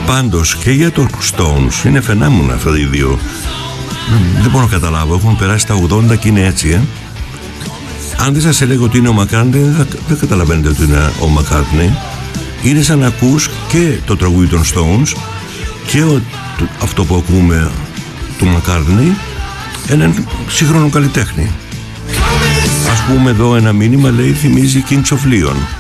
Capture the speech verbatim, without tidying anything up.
Πάντως και για τους Stones είναι φαινάμενα αυτά οι δύο. Δεν μπορώ να καταλάβω, έχουν περάσει τα ογδόντα και είναι έτσι, ε. Αν δεν σας έλεγω ότι είναι ο Μακκάρτνεϊ, δεν, δεν καταλαβαίνετε ότι είναι ο Μακκάρτνεϊ. Είναι σαν να ακούς και το τραγούδι των Stones και ο, το, αυτό που ακούμε του Μακκάρτνεϊ, έναν σύγχρονο καλλιτέχνη. Ας πούμε εδώ ένα μήνυμα, λέει, θυμίζει Kings of Leon.